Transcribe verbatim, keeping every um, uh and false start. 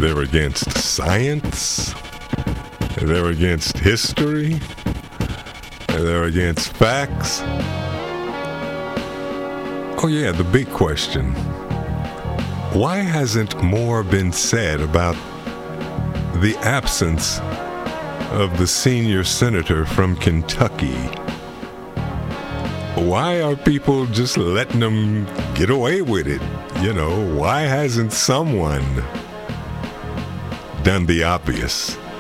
They're against science. They're against history. They're against facts. Oh yeah, the big question. Why hasn't more been said about the absence of the senior senator from Kentucky? Why are people just letting them get away with it? You know, why hasn't someone done the obvious?